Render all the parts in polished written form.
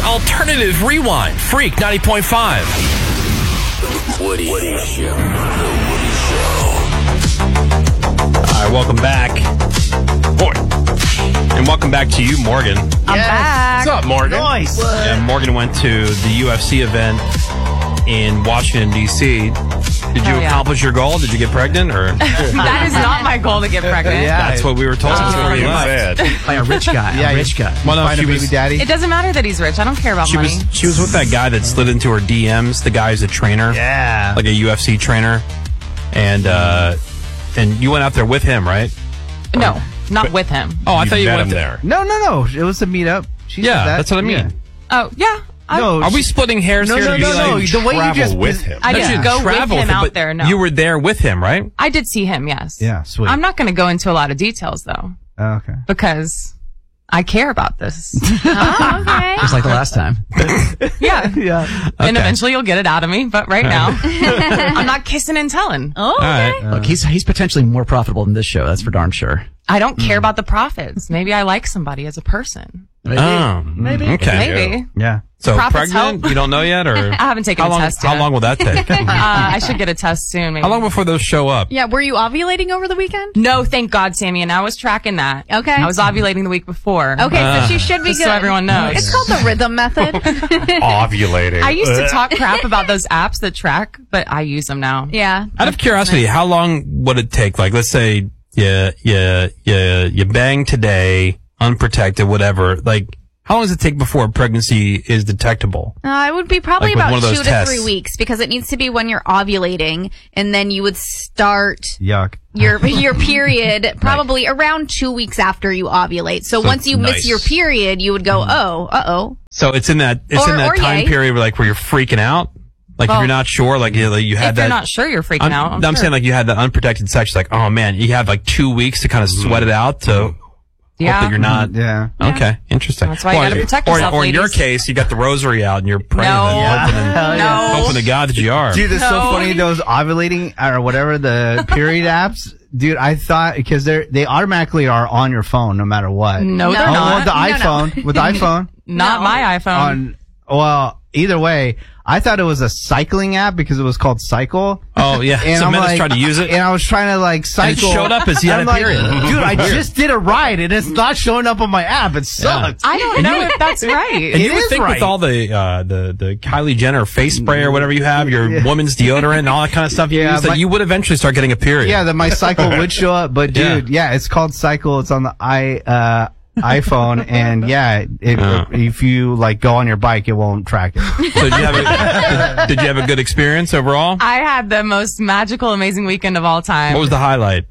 Alternative Rewind. Freak 90.5. The Woody Show. All right, welcome back. Boy. And welcome back to you, Morgan. I'm back. What's up, Morgan? Nice. Yeah, Morgan went to the UFC event in Washington, D.C. Did you accomplish your goal? Did you get pregnant? Or That is not my goal to get pregnant. that's what we were told before you left. By a rich guy. Yeah, a rich guy. Well, no, Find she a baby was, daddy. It doesn't matter that he's rich. I don't care about she money. was with that guy that slid into her DMs. The guy who's a trainer, Yeah. like a UFC trainer, and you went out there with him, right? No, not with him. Oh, I thought you met went him there. No. It was a meetup. She said Yeah, that. that's what I mean. Yeah. Oh, yeah. No, Are we splitting hairs No, here? no, to be no, like, no. The way you travel just with him. I No, didn't you go with travel him with out but there, no. You were there with him, right? I did see him, yes. Yeah, sweet. I'm not going to go into a lot of details, though, Oh, okay. because I care about this. Oh, okay. Just like the last time. Yeah. Yeah. And eventually you'll get it out of me, but right now, I'm not kissing and telling. Oh, All okay. right. Look, he's potentially more profitable than this show. That's for darn sure. I don't care about the profits. Maybe I like somebody as a person. Oh, maybe. Okay. Maybe. Yeah. So Profits pregnant? help. You don't know yet, or I haven't taken how long? a test How yet. long will that take? I should get a test soon, maybe. How long before those show up? Yeah, were you ovulating over the weekend? No, thank God, Sammy, and I was tracking that. Okay. I was ovulating the week before. Okay, so she should be Just good. so everyone knows. It's called the rhythm method. Ovulating. I used to talk crap about those apps that track, but I use them now. Yeah. Out of curiosity, how long would it take? Like, let's say you bang today, unprotected, whatever. Like, how long does it take before a pregnancy is detectable? It would be probably Like with one about of those 2 to tests. 3 weeks because it needs to be when you're ovulating, and then you would start Yuck. your period probably around 2 weeks after you ovulate. So once you miss nice. your period, you would go, oh. So it's in that Or time yay. period where, like, where you're freaking out. Like, if Well, you're not sure, like you had If that. you're not sure, you're freaking out. I'm sure. saying, like, you had that unprotected sex. Like, oh man, you have like 2 weeks to kind of sweat it out to hope that you're not. Yeah. Okay, interesting. That's why you gotta protect yourself, Or in your ladies. case, you got the rosary out and you're praying No. and hoping to God that you are. Dude, it's so No. funny, those ovulating or whatever, the period apps. Dude, I thought, because they automatically are on your phone no matter what. No, they're No. not. With the iPhone. With the iPhone. Not No. my iPhone. Well, either way, I thought it was a cycling app because it was called Cycle. Oh yeah, And so I'm men like, tried to use it. and I was trying to like cycle. showed up as you had I'm a like, period. Dude, I just did a ride and it's not showing up on my app. It sucks. I don't know if that's right. And It you would is think right. with all the Kylie Jenner face spray or whatever you have, your woman's deodorant and all that kind of stuff you Yeah, use, that my- you would eventually start getting a period. Yeah, that my Cycle would show up, but dude, yeah, it's called Cycle. It's on the iPhone, and if you like go on your bike, it won't track it. So did you have a good experience overall? I had the most magical, amazing weekend of all time. What was the highlight?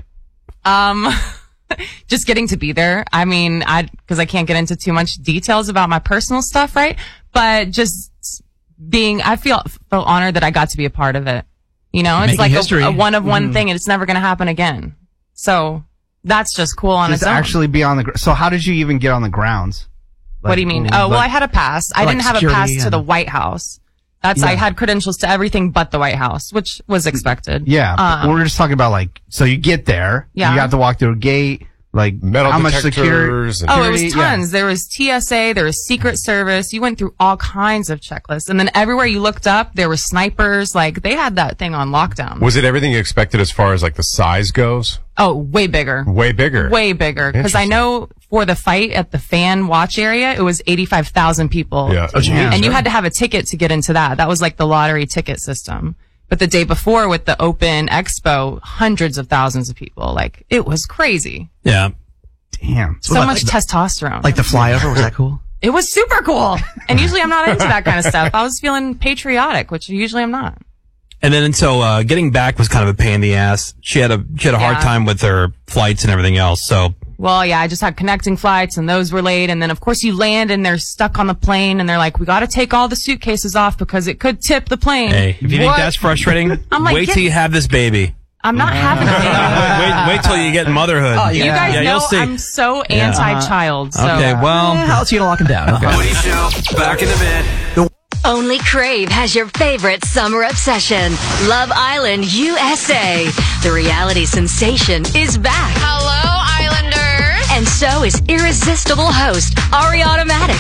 Just getting to be there. I mean, because I can't get into too much details about my personal stuff, right? But just I feel honored that I got to be a part of it. You know, it's Making like history. a one of one thing, and it's never going to happen again. So that's just cool on Just its own. actually be on the. So how did you even get on the grounds? What do you mean? Oh, well, I had a pass. I like didn't have a security pass to the White House. I had credentials to everything but the White House, which was expected. Yeah, but we're just talking about like, so you get there, Yeah. you have to walk through a gate, like Metal how much detectors security? and- Oh, it was yeah. tons. There was TSA, there was Secret Service. You went through all kinds of checklists. And then everywhere you looked up, there were snipers. Like, they had that thing on lockdown. Was it everything you expected as far as like the size goes? Oh, way bigger. Way bigger. Way bigger. Because I know for the fight at the fan watch area, it was 85,000 people. Yeah. Oh, geez. And you had to have a ticket to get into that. That was like the lottery ticket system. But the day before with the open expo, hundreds of thousands of people. Like, it was crazy. Yeah. Damn. So much testosterone. Like the flyover, was that cool? It was super cool. And usually I'm not into that kind of stuff. I was feeling patriotic, which usually I'm not. And then so getting back was kind of a pain in the ass. She had a hard Yeah. time with her flights and everything else. So Well, yeah, I just had connecting flights and those were late. And then of course you land and they're stuck on the plane and they're like, we got to take all the suitcases off because it could tip the plane. hey, if you think What? that's frustrating, I'm like, wait till you have this baby. I'm not having a baby. Wait till you get motherhood. You guys yeah, know you'll see. I'm so anti-child. So. Okay, well, How else are you gonna lock him down? Okay. Woody Show, back in a bit. Only Crave has your favorite summer obsession. Love Island USA. The reality sensation is back. Hello, Islanders. And so is irresistible host Ariana Madix. Here's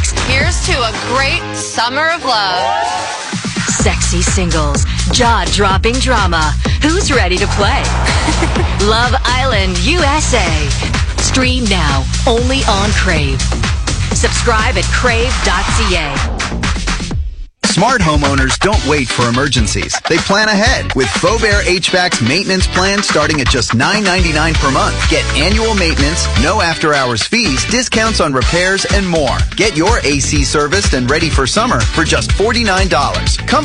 Here's to a great summer of love. Sexy singles, jaw-dropping drama. Who's ready to play? Love Island USA. Stream now, only on Crave. Subscribe at crave.ca. Smart homeowners don't wait for emergencies. They plan ahead with Fobear HVAC's maintenance plan starting at just $9.99 per month. Get annual maintenance, no after-hours fees, discounts on repairs, and more. Get your AC serviced and ready for summer for just $49. Come